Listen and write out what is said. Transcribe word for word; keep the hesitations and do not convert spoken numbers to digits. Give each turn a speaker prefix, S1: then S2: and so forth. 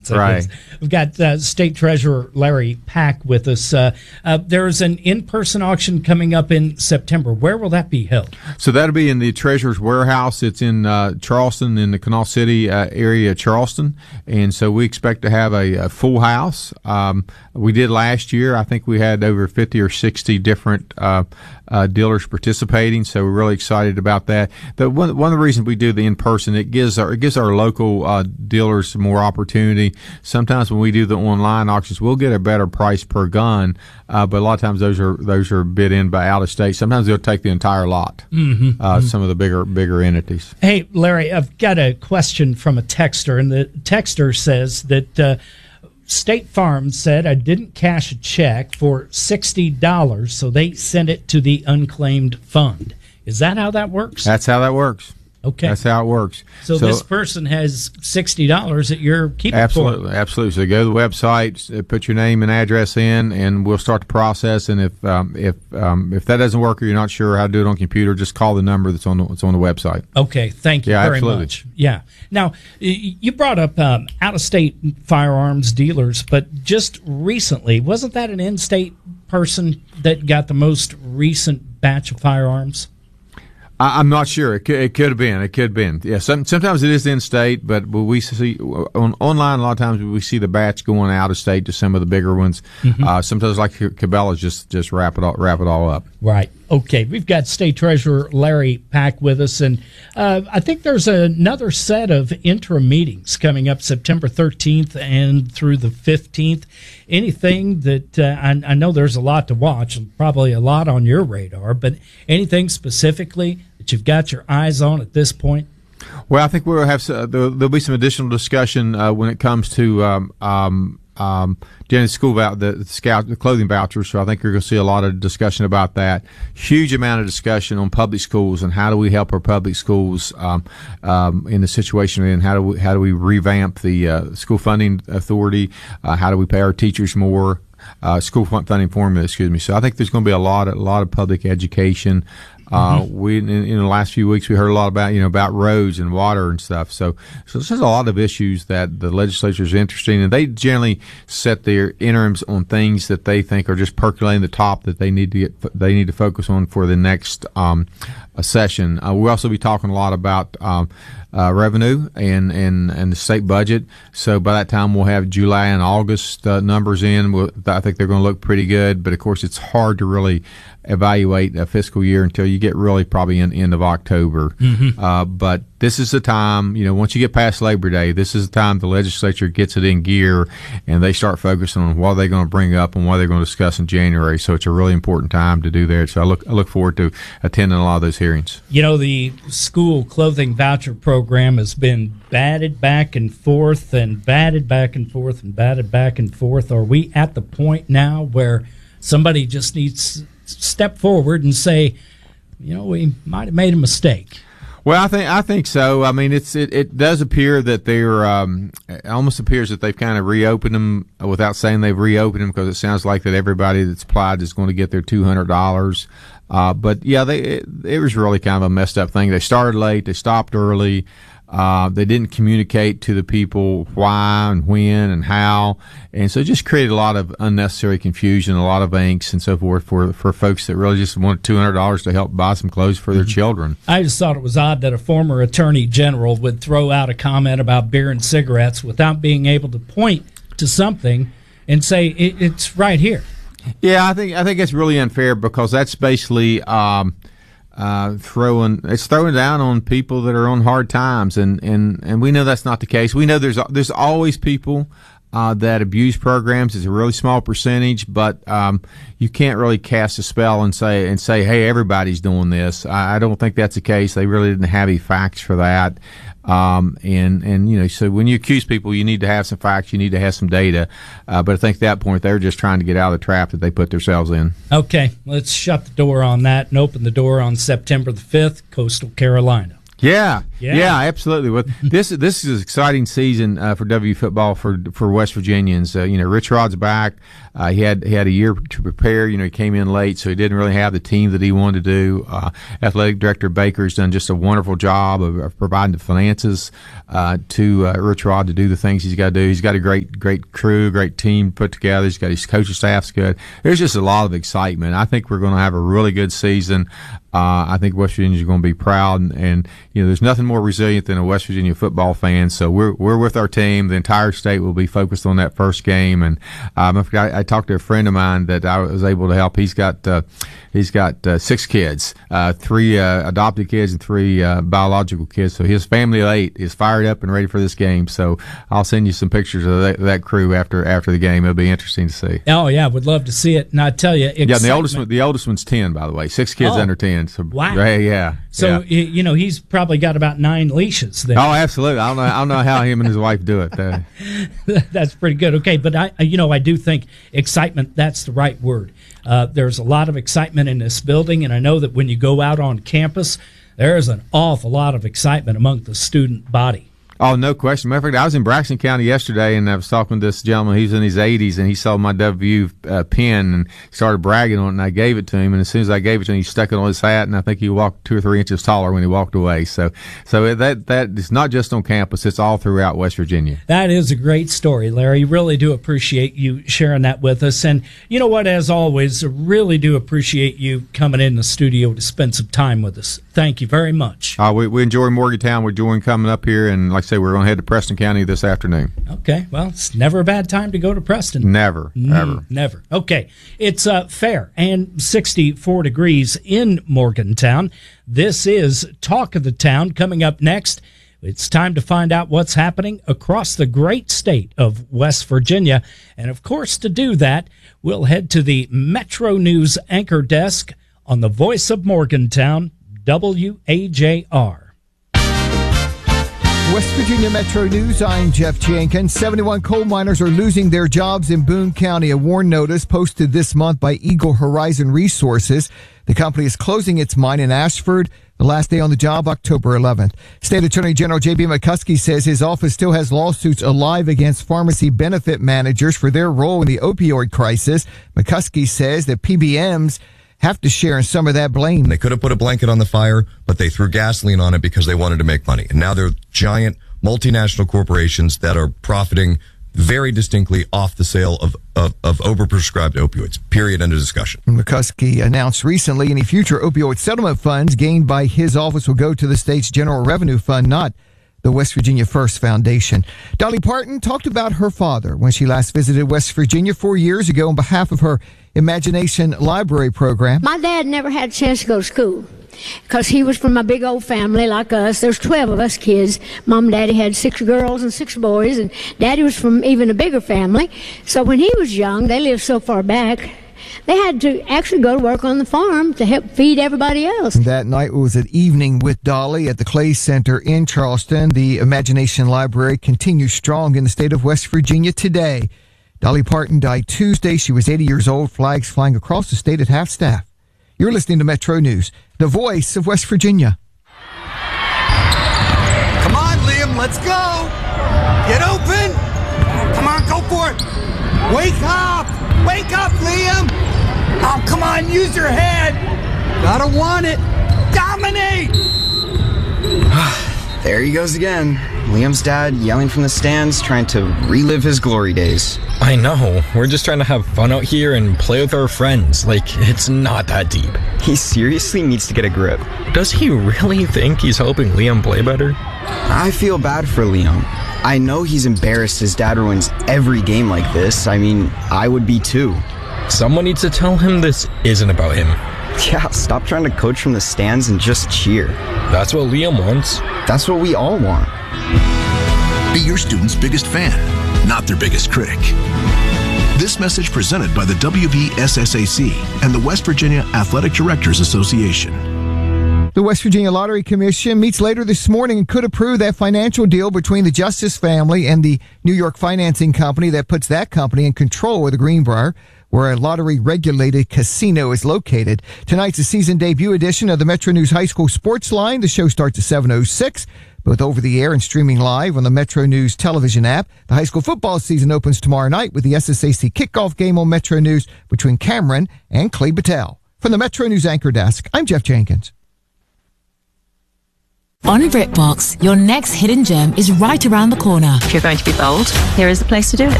S1: So
S2: right.
S1: We've got uh, State Treasurer Larry Pack with us. Uh, uh, there's an in-person auction coming up in September. Where will that be held?
S2: So that'll be in the Treasurer's Warehouse. It's in uh, Charleston, in the Canal City uh, area of Charleston. And so we expect to have a, a full house. Um, we did last year. I think we had over fifty or sixty different uh, uh, dealers participating. So we're really excited about that. The, one, one of the reasons we do the in-person, it gives our, it gives our local uh, dealers more opportunity. Sometimes when we do the online auctions, we'll get a better price per gun, uh, but a lot of times those are those are bid in by out of state. Sometimes they'll take the entire lot.
S1: Mm-hmm.
S2: Uh, mm-hmm. Some of the bigger bigger entities.
S1: Hey, Larry, I've got a question from a texter, and the texter says that uh, State Farm said I didn't cash a check for sixty dollars, so they sent it to the unclaimed fund. Is that how that works?
S2: That's how that works.
S1: Okay.
S2: That's how it works.
S1: So, so this person has sixty dollars that you're keeping
S2: absolutely,
S1: for.
S2: Absolutely. So go to the website, put your name and address in, and we'll start the process. And if um, if um, if that doesn't work or you're not sure how to do it on computer, just call the number that's on the, that's on the website.
S1: Okay. Thank you
S2: yeah,
S1: very
S2: absolutely.
S1: much. Yeah. Now, you brought up um, out-of-state firearms dealers, but just recently, wasn't that an in-state person that got the most recent batch of firearms?
S2: I'm not sure. It could, it could have been. It could have been. Yeah. Some, sometimes it is in state, but we see on online a lot of times we see the batch going out of state to some of the bigger ones. Mm-hmm. Uh, sometimes like Cabela's just just wrap it all, wrap it all up.
S1: Right. Okay. We've got State Treasurer Larry Pack with us, and uh, I think there's another set of interim meetings coming up September thirteenth and through the fifteenth. Anything that uh, I, I know there's a lot to watch, and probably a lot on your radar, but anything specifically that you've got your eyes on at this point?
S2: Well, I think we'll have uh, there'll, there'll be some additional discussion uh, when it comes to um, um, um, the school vou- the, the scout the clothing vouchers. So I think you're going to see a lot of discussion about that. Huge amount of discussion on public schools and how do we help our public schools um, um, in the situation we're in. How do we how do we revamp the uh, school funding authority? Uh, how do we pay our teachers more? Uh, school funding formula, excuse me. So I think there's going to be a lot of, a lot of public education. Uh, mm-hmm. we in, in the last few weeks we heard a lot about you know about roads and water and stuff. So so there's a lot of issues that the legislature is interested in, and they generally set their interims on things that they think are just percolating the top that they need to get they need to focus on for the next um, session. Uh, we'll also be talking a lot about um, uh, revenue and, and and the state budget. So by that time we'll have July and August uh, numbers in. We'll, I think they're going to look pretty good, but of course it's hard to really evaluate a fiscal year until you get really probably in the end of October. Mm-hmm. Uh, but this is the time, you know, once you get past Labor Day, this is the time the legislature gets it in gear and they start focusing on what they're going to bring up and what they're going to discuss in January. So it's a really important time to do that. So I look, I look forward to attending a lot of those hearings.
S1: You know, the school clothing voucher program has been batted back and forth and batted back and forth and batted back and forth. Are we at the point now where somebody just needs step forward and say, you know, we might have made a mistake?
S2: Well, I think I think so. I mean, it's it, it does appear that they're um, it almost appears that they've kind of reopened them without saying they've reopened them, because it sounds like that everybody that's applied is going to get their two hundred dollars. Uh, but yeah, they it, it was really kind of a messed up thing. They started late, they stopped early. Uh, they didn't communicate to the people why and when and how, and so it just created a lot of unnecessary confusion, a lot of angst and so forth for for folks that really just wanted two hundred dollars to help buy some clothes for their children.
S1: I just thought it was odd that a former attorney general would throw out a comment about beer and cigarettes without being able to point to something and say it, it's right here.
S2: Yeah, I think I think it's really unfair, because that's basically um, uh, throwing it's throwing down on people that are on hard times, and, and, and we know that's not the case. We know there's there's always people uh, that abuse programs. It's a really small percentage, but um, you can't really cast a spell and say and say, hey, everybody's doing this. I, I don't think that's the case. They really didn't have any facts for that. Um, and, and, you know, so when you accuse people, you need to have some facts, you need to have some data. Uh, but I think at that point, they're just trying to get out of the trap that they put themselves in.
S1: Okay, let's shut the door on that and open the door on September the fifth, Coastal Carolina.
S2: Yeah.
S1: Yeah,
S2: yeah absolutely. Well, this this is an exciting season uh, for W football for for West Virginians. Uh, you know, Rich Rod's back. Uh, he had he had a year to prepare. You know, he came in late, so he didn't really have the team that he wanted to do. Uh, Athletic Director Baker's done just a wonderful job of, of providing the finances uh, to uh, Rich Rod to do the things he's got to do. He's got a great great crew, great team put together. He's got his coaching staff's good. There's just a lot of excitement. I think we're going to have a really good season. Uh, I think West Virginians are going to be proud, and, and you know, there's nothing more resilient than a West Virginia football fan. So we're we're with our team. The entire state will be focused on that first game. And um, I, I talked to a friend of mine that I was able to help. He's got uh, he's got uh, six kids, uh, three uh, adopted kids and three uh, biological kids. So his family of eight is fired up and ready for this game. So I'll send you some pictures of that, that crew after after the game. It'll be interesting to see.
S1: Oh yeah, would love to see it. And I tell you, excitement.
S2: yeah, the oldest one, the oldest one's ten, by the way. Six kids
S1: oh.
S2: under ten. So,
S1: wow.
S2: Yeah, yeah.
S1: So
S2: yeah.
S1: you know he's probably got about nine leashes there.
S2: Oh, absolutely. I don't know. I don't know how him and his wife do it. Uh,
S1: That's pretty good. Okay, but I, you know, I do think excitement. That's the right word. Uh, there's a lot of excitement in this building, and I know that when you go out on campus, there is an awful lot of excitement among the student body.
S2: Oh, no question. Matter of fact, I was in Braxton County yesterday, and I was talking to this gentleman. He's in his eighties, and he saw my W uh, pen and started bragging on it, and I gave it to him. And as soon as I gave it to him, he stuck it on his hat, and I think he walked two or three inches taller when he walked away. So, so that that is not just on campus; it's all throughout West Virginia.
S1: That is a great story, Larry. Really do appreciate you sharing that with us. And you know what? As always, really do appreciate you coming in the studio to spend some time with us. Thank you very much.
S2: Uh, we, we enjoy Morgantown. We're enjoying coming up here, and like I say, we're going to head to Preston County this afternoon.
S1: Okay. Well, it's never a bad time to go to Preston.
S2: Never,
S1: mm,
S2: ever.
S1: Never. Okay. It's uh, fair and sixty-four degrees in Morgantown. This is Talk of the Town. Coming up next, it's time to find out what's happening across the great state of West Virginia. And, of course, to do that, we'll head to the Metro News anchor desk on the Voice of Morgantown, W A J R.
S3: West Virginia Metro News, I'm Jeff Jenkins. seventy-one coal miners are losing their jobs in Boone County. A warn notice posted this month by Eagle Horizon Resources. The company is closing its mine in Ashford. The last day on the job, October eleventh. State Attorney General J B McCuskey says his office still has lawsuits alive against pharmacy benefit managers for their role in the opioid crisis. McCuskey says that P B Ms have to share in some of that blame.
S4: They could have put a blanket on the fire, but they threw gasoline on it because they wanted to make money. And now they're giant multinational corporations that are profiting very distinctly off the sale of, of, of overprescribed opioids. Period. End of discussion.
S3: McCuskey announced recently any future opioid settlement funds gained by his office will go to the state's general revenue fund, not the West Virginia First Foundation. Dolly Parton talked about her father when she last visited West Virginia four years ago on behalf of her Imagination Library program.
S5: My dad never had a chance to go to school because he was from a big old family like us. There's twelve of us kids. Mom and Daddy had six girls and six boys, and Daddy was from even a bigger family. So when he was young, they lived so far back, they had to actually go to work on the farm to help feed everybody else.
S3: That night was an evening with Dolly at the Clay Center in Charleston. The Imagination Library continues strong in the state of West Virginia today. Dolly Parton died Tuesday. She was eighty years old, flags flying across the state at half-staff. You're listening to Metro News, the voice of West Virginia.
S6: Come on, Liam, let's go. Get open. Come on, go for it. Wake up. Wake up, Liam. Oh, come on, use your head. Gotta want it. Dominate.
S7: There he goes again. Liam's dad yelling from the stands, trying to relive his glory days.
S8: I know. We're just trying to have fun out here and play with our friends. Like, it's not that deep.
S7: He seriously needs to get a grip.
S8: Does he really think he's helping Liam play better?
S7: I feel bad for Liam. I know he's embarrassed his dad ruins every game like this. I mean, I would be too.
S8: Someone needs to tell him this isn't about him.
S7: Yeah, stop trying to coach from the stands and just cheer.
S8: That's what Liam wants.
S7: That's what we all want.
S9: Be your student's biggest fan, not their biggest critic. This message presented by the W V S S A C and the West Virginia Athletic Directors Association.
S3: The West Virginia Lottery Commission meets later this morning and could approve that financial deal between the Justice family and the New York financing company that puts that company in control of the Greenbrier, where a lottery-regulated casino is located. Tonight's a season debut edition of the Metro News High School Sports Line. The show starts at seven oh six, both over the air and streaming live on the Metro News television app. The high school football season opens tomorrow night with the S S A C kickoff game on Metro News between Cameron and Clay Battelle. From the Metro News Anchor Desk, I'm Jeff Jenkins.
S10: On BritBox, your next hidden gem is right around the corner.
S11: If you're going to be bold, here is the place to do it.